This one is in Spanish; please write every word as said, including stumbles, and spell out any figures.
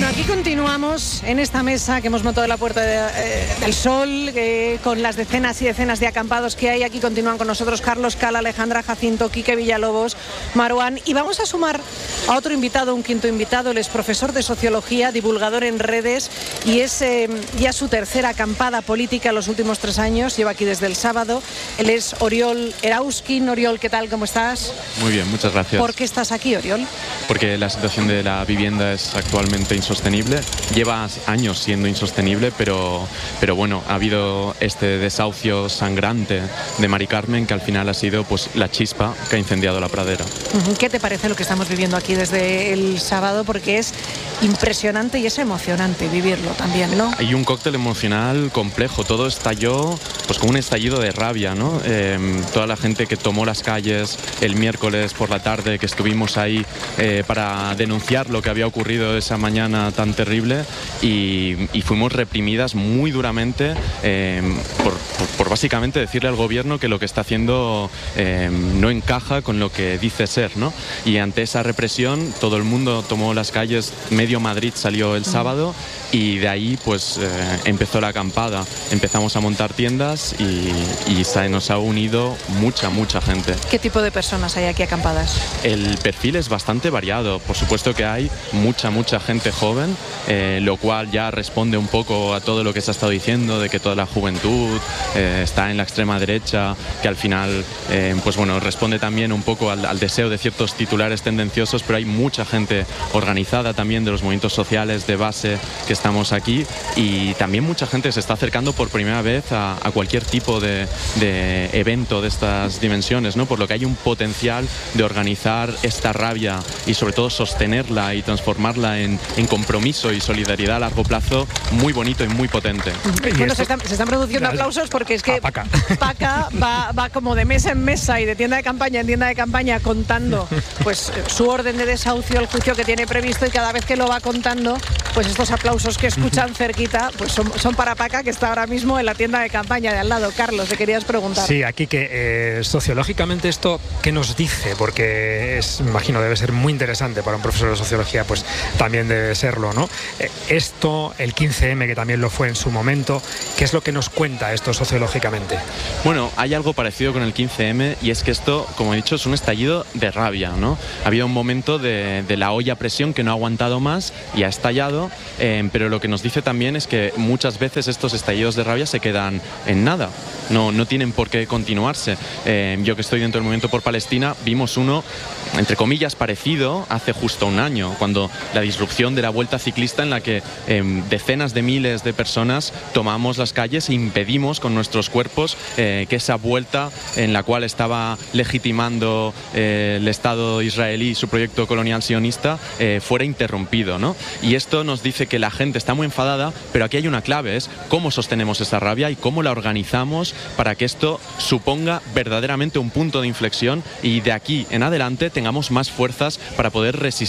Bueno, aquí continuamos en esta mesa que hemos montado en la Puerta de, eh, del Sol, eh, con las decenas y decenas de acampados que hay. Aquí continúan con nosotros Carlos Cala, Alejandra Jacinto, Quique Villalobos, Maruán. Y vamos a sumar a otro invitado, un quinto invitado. Él es profesor de Sociología, divulgador en redes y es eh, ya su tercera acampada política en los últimos tres años. Lleva aquí desde el sábado. Él es Oriol Erauskin. Oriol, ¿qué tal? ¿Cómo estás? Muy bien, muchas gracias. ¿Por qué estás aquí, Oriol? Porque la situación de la vivienda es actualmente insostenible. Lleva años siendo insostenible, pero, pero bueno, ha habido este desahucio sangrante de Mari Carmen que al final ha sido pues la chispa que ha incendiado la pradera. ¿Qué te parece lo que estamos viviendo aquí desde el sábado? Porque es impresionante y es emocionante vivirlo también, ¿no? Hay un cóctel emocional complejo. Todo estalló pues con un estallido de rabia, ¿no? Eh, toda la gente que tomó las calles el miércoles por la tarde, que estuvimos ahí eh, para denunciar lo que había ocurrido esa mañana tan terrible y, y fuimos reprimidas muy duramente eh, por, por, por básicamente decirle al gobierno que lo que está haciendo eh, no encaja con lo que dice ser, ¿no? Y ante esa represión todo el mundo tomó las calles, medio Madrid salió el sábado y de ahí pues eh, empezó la acampada. Empezamos a montar tiendas y, y se nos ha unido mucha, mucha gente. ¿Qué tipo de personas hay aquí acampadas? El perfil es bastante variado. Por supuesto que hay mucha, mucha gente joven, eh, lo cual ya responde un poco a todo lo que se ha estado diciendo, de que toda la juventud eh, está en la extrema derecha, que al final, eh, pues bueno, responde también un poco al, al deseo de ciertos titulares tendenciosos, pero hay mucha gente organizada también de los movimientos sociales de base que estamos aquí y también mucha gente se está acercando por primera vez a, a cualquier tipo de, de evento de estas dimensiones, ¿no? Por lo que hay un potencial de organizar esta rabia y sobre todo sostenerla y transformarla en, en compromiso y solidaridad a largo plazo muy bonito y muy potente. Bueno, se están, se están produciendo aplausos porque es que Paca, Paca va, va como de mesa en mesa y de tienda de campaña en tienda de campaña contando pues su orden de desahucio, el juicio que tiene previsto, y cada vez que lo va contando, pues estos aplausos que escuchan cerquita pues son, son para Paca, que está ahora mismo en la tienda de campaña de al lado. Carlos, te querías preguntar. Sí, aquí que eh, sociológicamente esto, ¿qué nos dice? Porque es, imagino, debe ser muy interesante para un profesor de sociología, pues también debe serlo, ¿no? Eh, esto, el quince eme, que también lo fue en su momento, ¿qué es lo que nos cuenta esto sociológicamente? Bueno, hay algo parecido con el quince eme y es que esto, como he dicho, es un estallido de rabia, ¿no? Había un momento de, de la olla a presión que no ha aguantado más y ha estallado, eh, pero lo que nos dice también es que muchas veces estos estallidos de rabia se quedan en nada, no, no tienen por qué continuarse. Eh, yo que estoy dentro del movimiento por Palestina, vimos uno, entre comillas, parecido hace justo un año, cuando la disrupción de la vuelta ciclista en la que eh, decenas de miles de personas tomamos las calles e impedimos con nuestros cuerpos eh, que esa vuelta en la cual estaba legitimando eh, el Estado israelí y su proyecto colonial sionista eh, fuera interrumpido, ¿no? Y esto nos dice que la gente está muy enfadada, pero aquí hay una clave, es cómo sostenemos esa rabia y cómo la organizamos para que esto suponga verdaderamente un punto de inflexión y de aquí en adelante tengamos más fuerzas para poder resistir